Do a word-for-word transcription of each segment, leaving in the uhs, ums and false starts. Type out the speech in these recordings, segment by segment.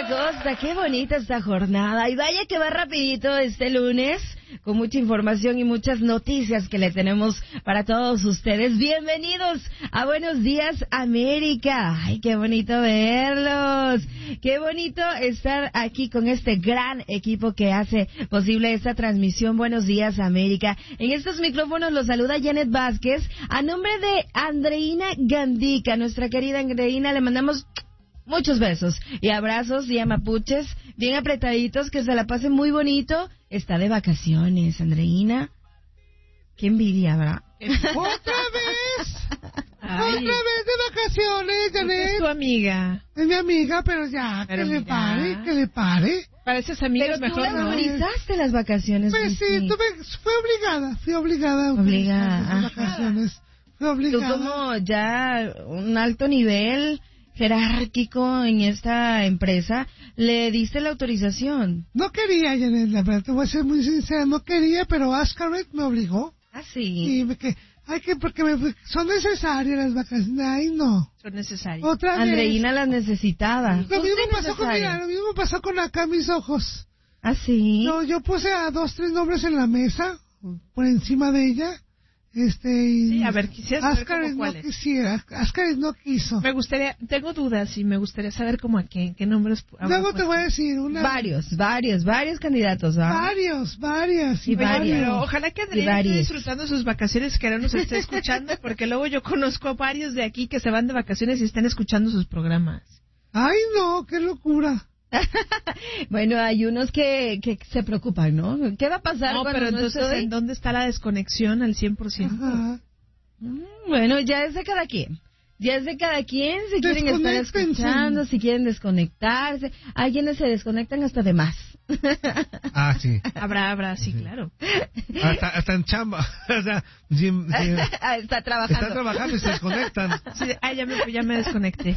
costa, qué bonita esta jornada. Y vaya que va rapidito este lunes, con mucha información y muchas noticias que le tenemos para todos ustedes. Bienvenidos a Buenos Días América. Ay, qué bonito verlos. Qué bonito estar aquí con este gran equipo que hace posible esta transmisión. Buenos Días América. En estos micrófonos los saluda Janet Vázquez. A nombre de Andreina Gandica, nuestra querida Andreina, le mandamos muchos besos y abrazos y amapuches bien apretaditos, que se la pase muy bonito. Está de vacaciones, Andreina. Qué envidia, ¿verdad? ¡Otra vez! Ay. ¡Otra vez de vacaciones, Janet! Es tu amiga. Es mi amiga, pero ya, Pero que le mira. pare, que le pare. Para esas amigas Pero tú mejor las no. organizaste las vacaciones. Pues sí, Lucy. tuve, fui obligada, fui obligada a Obligada, utilizar las ajá. vacaciones. Fui Tú obligada. como ya un alto nivel jerárquico en esta empresa, le diste la autorización. No quería, Janet, la verdad, te voy a ser muy sincera, no quería, pero Ascaret me obligó. Ah, sí. Y me que, ay, que porque me, fui- son necesarias las vacaciones. Ay, no. Son necesarias. Otra vez. Andreina las necesitaba. Lo mismo Justo pasó con, necesario. mira, lo mismo pasó con acá mis ojos. Ah, sí. Yo, yo puse a dos, tres nombres en la mesa, por encima de ella, este, y Sí, a ver, quisiera saber Ascaret como no cuáles. quisiera, Ascaret no quiso. Me gustaría, tengo dudas y me gustaría saber como a qué, qué nombres. habrá Luego te puesto. voy a decir una, Varios, varios, varios candidatos, ¿va? varios, varias, Y y Oye, varios. pero ojalá que Y Adriana esté varios. disfrutando sus vacaciones, que no nos esté escuchando, porque luego yo conozco a varios de aquí que se van de vacaciones y están escuchando sus programas. Ay, no, qué locura. Bueno, hay unos que, que se preocupan, ¿no? ¿Qué va a pasar No, cuando pero no entonces, estoy? ¿en dónde está la desconexión al cien por ciento? Ajá. Mm, Bueno, ya es de cada quien. Ya es de cada quien, si quieren estar Desconéctense. escuchando, si quieren desconectarse. Hay quienes se desconectan hasta de más. Ah, sí. Habrá, habrá, sí, claro. Hasta, hasta en chamba. O sea, Jim, Jim, Está trabajando. están trabajando y se desconectan. Sí, ah, ya me, ya me desconecté.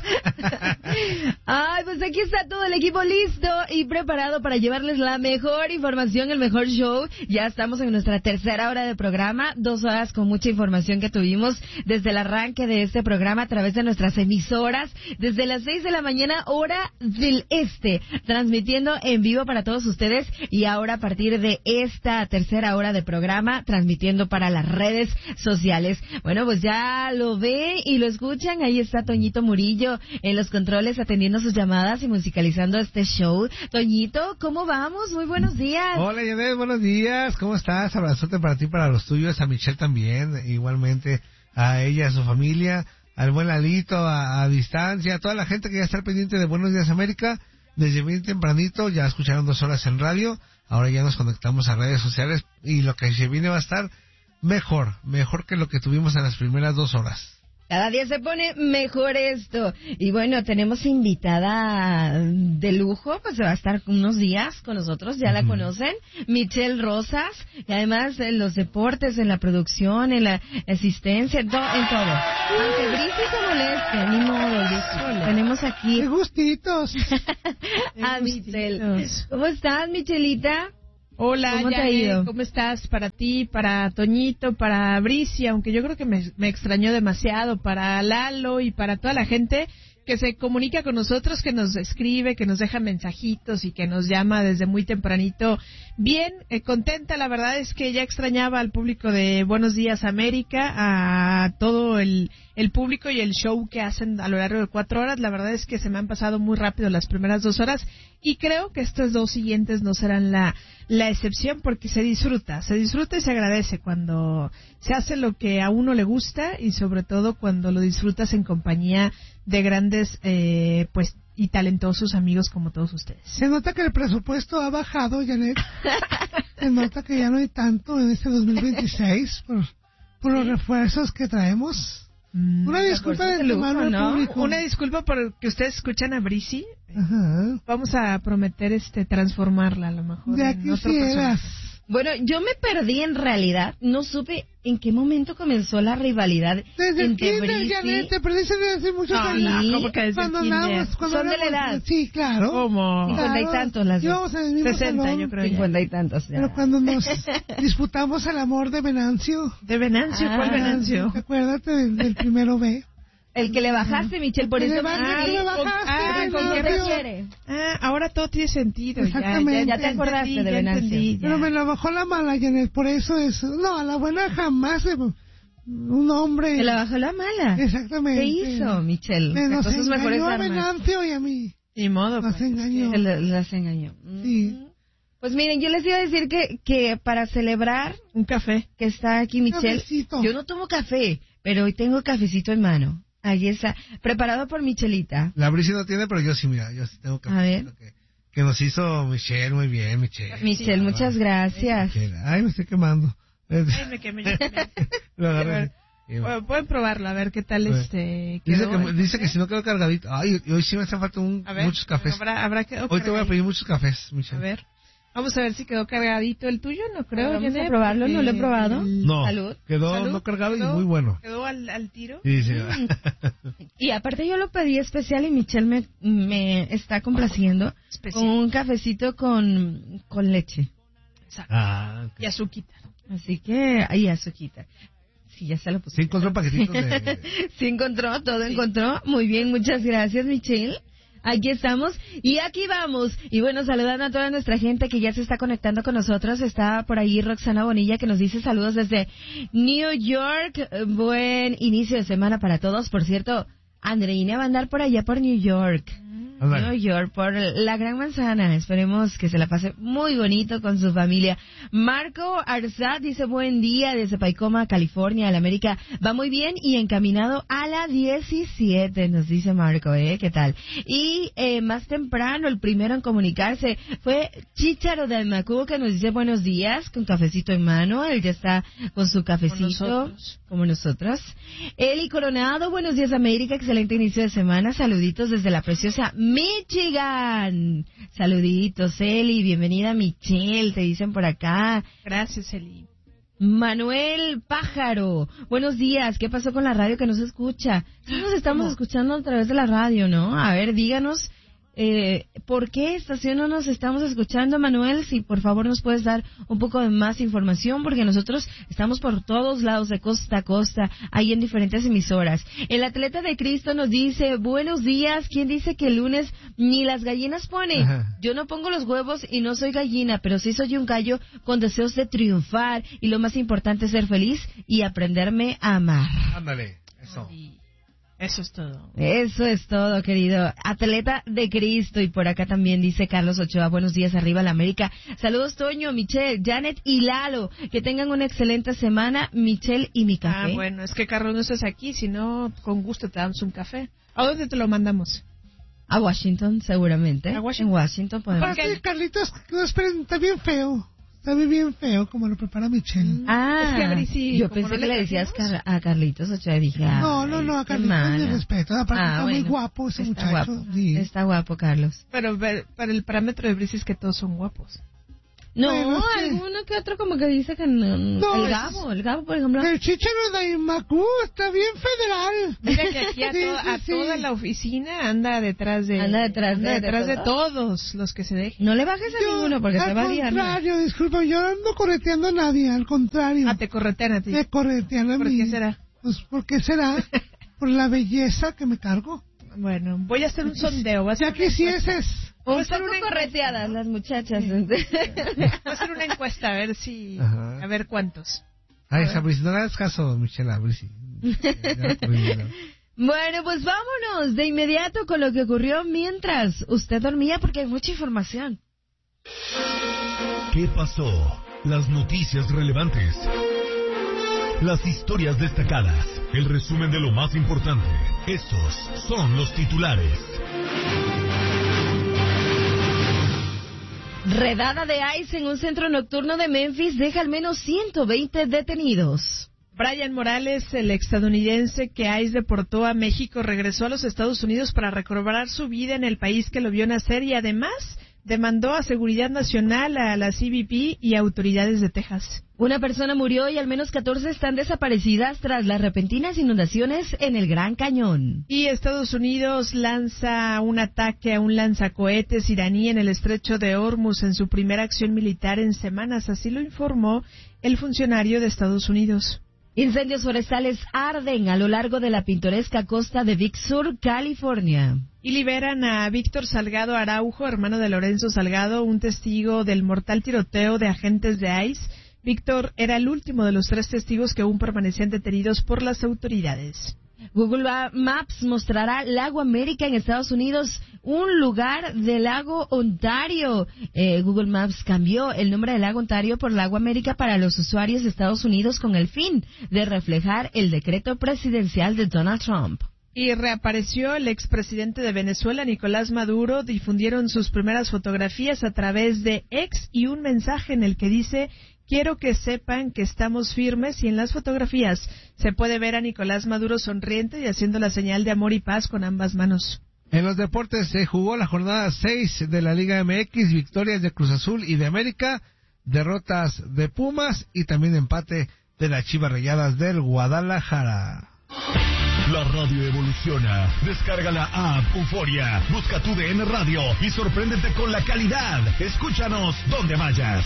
Ay, pues aquí está todo el equipo listo y preparado para llevarles la mejor información, el mejor show. Ya estamos en nuestra tercera hora de programa, dos horas con mucha información que tuvimos desde el arranque de este programa a través de nuestras emisoras, desde las seis de la mañana, hora del este, transmitiendo en vivo para todos ustedes, y ahora a partir de esta tercera hora de programa, transmitiendo para las redes sociales. Bueno, pues ya lo ven y lo escuchan, ahí está Toñito Murillo en los controles atendiendo sus llamadas y musicalizando este show. Toñito, ¿cómo vamos? Muy buenos días. Hola, Janet, buenos días. ¿Cómo estás? Abrazote para ti, para los tuyos, a Michelle también, igualmente a ella, a su familia, al buen Lalito, a, a distancia, a toda la gente que ya está pendiente de Buenos Días América. Desde bien tempranito, ya escucharon dos horas en radio, ahora ya nos conectamos a redes sociales y lo que se viene va a estar mejor, mejor que lo que tuvimos en las primeras dos horas. Cada día se pone mejor esto. Y bueno, tenemos invitada de lujo, pues se va a estar unos días con nosotros, ya la Ujú. conocen, Michelle Rosas, y además en los deportes, en la producción, en la asistencia, en, to- en todo. Aunque Brisi se moleste, ni modo, Brisi. Tenemos aquí Qué gustitos. a Michelle. gustitos. ¿Cómo estás, Michelita? Hola, ¿Cómo te ha Janet, ido? ¿cómo estás? Para ti, para Toñito, para Bricia, aunque yo creo que me, me extrañó demasiado, para Lalo y para toda la gente que se comunica con nosotros, que nos escribe, que nos deja mensajitos y que nos llama desde muy tempranito. Bien, eh, contenta, la verdad es que ya extrañaba al público de Buenos Días América, a todo el, el público y el show que hacen a lo largo de cuatro horas. La verdad es que se me han pasado muy rápido las primeras dos horas y creo que estas dos siguientes no serán la, la excepción, porque se disfruta, se disfruta y se agradece cuando se hace lo que a uno le gusta y sobre todo cuando lo disfrutas en compañía de grandes eh, pues y talentosos amigos como todos ustedes. Se nota que el presupuesto ha bajado, Janet. Se nota que ya no hay tanto en este dos mil veintiséis por, por los refuerzos que traemos. Mm, Una disculpa de de lujo, antemano al ¿no? público. Una disculpa por que ustedes escuchan a Brisi. Ajá. Vamos a prometer este transformarla a lo mejor Ya en otro quisieras. personaje. Bueno, yo me perdí en realidad, no supe en qué momento comenzó la rivalidad Desde el entre kinder, Brisi. Janet, te perdiste desde hace muchos No, años. sí. ¿cómo que desde el Cuando kinder? andábamos, cuando Son de la andábamos- edad. Sí, claro. ¿Cómo? Cincuenta y Claro. tantos las dos. Íbamos en el mismo sesenta, salón. yo creo ya. Cincuenta y tantos. ya. Pero cuando nos disputamos el amor de Venancio. ¿De Venancio? ¿Cuál Ah, Venancio? Acuérdate del, del primero B. El que le bajaste, Michelle, por Que eso... le bajaste, Ah, le con- bajaste, ah, el ¿con qué novio. refiere? Ah, ahora todo tiene sentido. Ya, Exactamente. ya, Ya te acordaste entendí, de ya Venancio. entendí, ya. Pero me la bajó la mala, Janet, por eso es... No, a la buena jamás se- un hombre... Se la bajó la mala. Exactamente. ¿Qué hizo, Michelle? Me nos Sacó sus mejores engañó a armas. Venancio y a mí. Ni modo, Nos pues. engañó. Se la- las engañó. Sí. Mm. Pues miren, yo les iba a decir que, que para celebrar Un café. que está aquí Michelle, Cafecito. yo no tomo café, pero hoy tengo cafecito en mano. Ahí está, preparado por Michelita. La Brisi no tiene, pero yo sí, mira, yo sí tengo que... A ver. Que, que nos hizo Michelle, muy bien, Michelle. Michelle, muchas gracias. Michelle. Ay, me estoy quemando. Ay, me quemé, me quemé. Lo agarré. Y- Bueno, pueden probarlo, a ver qué tal Bueno. este Dice quedó. que, dice que si no quedó cargadito. Ay, y hoy sí me hace falta un, A ver, muchos cafés. Habrá, habrá quedado Hoy te voy a cargadito. pedir muchos cafés, A Michelle. ver. Vamos a ver si quedó cargadito el tuyo, no creo. Vamos a Janet, probarlo, no lo he porque probado. el- No, Salud. quedó Salud. no cargado ¿Quedó? y muy bueno. Quedó al, al tiro. Sí, sí. Y aparte yo lo pedí especial y Michelle me, me está complaciendo Especial. con un cafecito con, con leche. Exacto. Ah, ok. Y azuquita. Así que, ahí azuquita. Sí, ya se lo puse. Sí encontró paquetitos de... Sí encontró, todo encontró. Muy bien, muchas gracias, Michelle. Aquí estamos y aquí vamos. Y bueno, saludando a toda nuestra gente que ya se está conectando con nosotros. Está por ahí Roxana Bonilla que nos dice saludos desde New York. Buen inicio de semana para todos. Por cierto, Andreina va a andar por allá por New York. Ándale. New York, por la Gran Manzana. Esperemos que se la pase muy bonito con su familia. Marco Arzat dice buen día desde Paicoma, California. El América va muy bien y encaminado a la diecisiete, nos dice Marco, ¿eh? ¿Qué tal? Y eh, más temprano, el primero en comunicarse fue Chícharo de Almacubo que nos dice buenos días con cafecito en mano. Él ya está con su cafecito. nosotros. Como nosotros. Eli Coronado, buenos días América, excelente inicio de semana. Saluditos desde la preciosa Michigan. Saluditos, Eli, bienvenida Michelle, te dicen por acá. Gracias, Eli. Manuel Pájaro, buenos días, ¿qué pasó con la radio que no se escucha? Sí nos estamos escuchando a través de la radio, ¿no? A ver, díganos, eh, ¿por qué estación no nos estamos escuchando, Manuel? Si por favor nos puedes dar un poco de más información, porque nosotros estamos por todos lados, de costa a costa, ahí en diferentes emisoras. El atleta de Cristo nos dice, buenos días, ¿quién dice que el lunes ni las gallinas pone? Ajá. Yo no pongo los huevos y no soy gallina, pero sí soy un gallo con deseos de triunfar, y lo más importante es ser feliz y aprenderme a amar. Ándale, eso. Y eso es todo. Eso es todo, querido. Atleta de Cristo. Y por acá también dice Carlos Ochoa, buenos días, arriba la América. Saludos, Toño, Michelle, Janet y Lalo. Que tengan una excelente semana, Michelle y mi Ah, café. bueno, es que Carlos no estás aquí, si no, con gusto te damos un café. ¿A dónde te lo mandamos? A Washington, seguramente. A Washington. En Washington podemos. Aparte, Carlitos, no esperen, está bien feo. Está bien, bien feo como lo prepara Michelle. Ah, Es que a Brisi, yo como pensé no que le le decías trajimos. Car- a Carlitos Ochoa. Dije, No, no, ay, no, a qué Carlitos mala. mi respeto. Aparte, Ah, está bueno. muy guapo ese Está muchacho. guapo. Sí. Está guapo, Carlos. Pero ver- para el parámetro de Brice es que todos son guapos. No, Bueno, es que- alguno que otro como que dice que no. No, el es- Gabo, el Gabo, por ejemplo. El chicharo de Imacú está bien federal. Mira que aquí a, Sí, to- sí, a sí. toda la oficina anda detrás de... Anda detrás de- de detrás de, todos. todos los que se dejen. No le bajes a Yo, ninguno porque te al va a liar. ¿no? contrario, disculpa, yo no ando correteando a nadie, al contrario. Ah, te corretean a ti. Me corretean a ¿Por mí. qué será? Pues, ¿por qué será? Por la belleza que me cargo. Bueno, voy a hacer un sondeo. Voy a hacer Ya una encuesta. quisieses. Voy a Un hacer poco una encuesta. correteadas las muchachas. Voy a hacer una encuesta a ver si... Ajá. A ver cuántos. Ay, esa Brisi, no le hagas caso, Michelle, a Brisi. Ya, primero. Bueno, pues vámonos de inmediato con lo que ocurrió mientras usted dormía porque hay mucha información. ¿Qué pasó? Las noticias relevantes. Las historias destacadas. El resumen de lo más importante. Estos son los titulares. Redada de ICE en un centro nocturno de Memphis deja al menos ciento veinte detenidos. Brian Morales, el estadounidense que ICE deportó a México, regresó a los Estados Unidos para recobrar su vida en el país que lo vio nacer y además demandó a Seguridad Nacional, a la C B P y a autoridades de Texas. Una persona murió y al menos catorce están desaparecidas tras las repentinas inundaciones en el Gran Cañón. Y Estados Unidos lanza un ataque a un lanzacohetes iraní en el estrecho de Hormuz en su primera acción militar en semanas, así lo informó el funcionario de Estados Unidos. Incendios forestales arden a lo largo de la pintoresca costa de Big Sur, California. Y liberan a Víctor Salgado Araujo, hermano de Lorenzo Salgado, un testigo del mortal tiroteo de agentes de ICE. Víctor era el último de los tres testigos que aún permanecían detenidos por las autoridades. Google Maps mostrará Lago América en Estados Unidos, un lugar del lago Ontario. Eh, Google Maps cambió el nombre del lago Ontario por Lago América para los usuarios de Estados Unidos con el fin de reflejar el decreto presidencial de Donald Trump. Y reapareció el expresidente de Venezuela, Nicolás Maduro. Difundieron sus primeras fotografías a través de X y un mensaje en el que dice: quiero que sepan que estamos firmes, y en las fotografías se puede ver a Nicolás Maduro sonriente y haciendo la señal de amor y paz con ambas manos. En los deportes se jugó la jornada seis de la Liga M X, victorias de Cruz Azul y de América, derrotas de Pumas y también empate de las Chivas Rayadas del Guadalajara. La radio evoluciona. Descarga la app Euforia, busca tu D N Radio y sorpréndete con la calidad. Escúchanos donde vayas.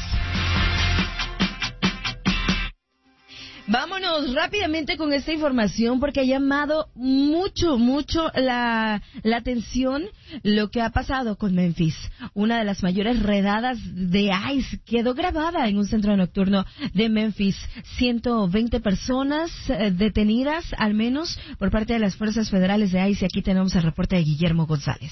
Vámonos rápidamente con esta información porque ha llamado mucho, mucho la, la atención lo que ha pasado con Memphis. Una de las mayores redadas de ICE quedó grabada en un centro nocturno de Memphis. ciento veinte personas eh, detenidas, al menos, por parte de las fuerzas federales de ICE. Y aquí tenemos el reporte de Guillermo González.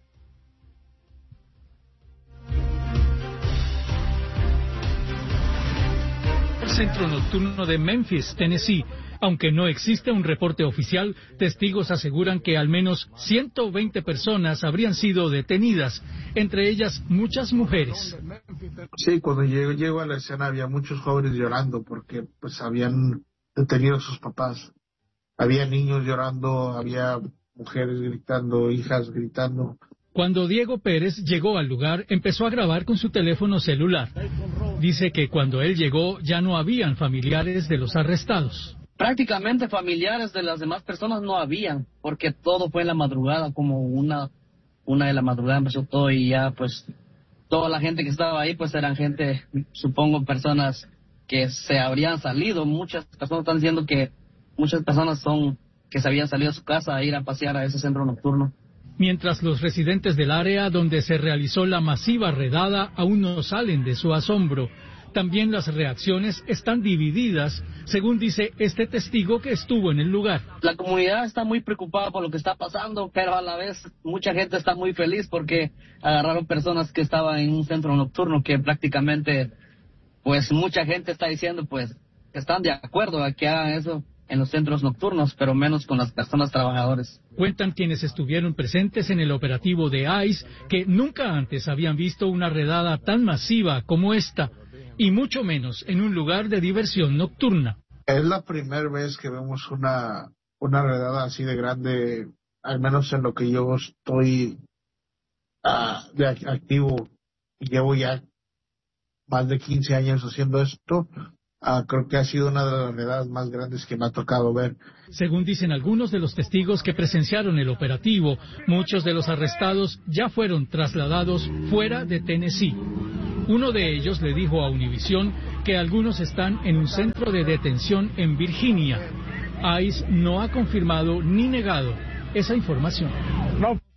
Centro nocturno de Memphis, Tennessee. Aunque no existe un reporte oficial, testigos aseguran que al menos ciento veinte personas habrían sido detenidas, entre ellas muchas mujeres. Sí, cuando llego, llego a la escena había muchos jóvenes llorando porque pues habían detenido a sus papás. Había niños llorando, había mujeres gritando, hijas gritando. Cuando Diego Pérez llegó al lugar, empezó a grabar con su teléfono celular. Dice que cuando él llegó ya no habían familiares de los arrestados. Prácticamente familiares de las demás personas no habían, porque todo fue en la madrugada, como una, una de la madrugada empezó todo y ya pues toda la gente que estaba ahí pues eran gente, supongo personas que se habrían salido. Muchas personas están diciendo que muchas personas son que se habían salido de su casa a ir a pasear a ese centro nocturno. Mientras los residentes del área donde se realizó la masiva redada aún no salen de su asombro. También las reacciones están divididas, según dice este testigo que estuvo en el lugar. La comunidad está muy preocupada por lo que está pasando, pero a la vez mucha gente está muy feliz porque agarraron personas que estaban en un centro nocturno que prácticamente, pues mucha gente está diciendo pues que están de acuerdo a que hagan eso en los centros nocturnos, pero menos con las personas trabajadoras. Cuentan quienes estuvieron presentes en el operativo de ICE que nunca antes habían visto una redada tan masiva como esta, y mucho menos en un lugar de diversión nocturna. Es la primera vez que vemos una, una redada así de grande, al menos en lo que yo estoy uh, de activo. Llevo ya más de quince años haciendo esto. Uh, creo que ha sido una de las redadas más grandes que me ha tocado ver. Según dicen algunos de los testigos que presenciaron el operativo, muchos de los arrestados ya fueron trasladados fuera de Tennessee. Uno de ellos le dijo a Univisión que algunos están en un centro de detención en Virginia. ICE no ha confirmado ni negado esa información. No.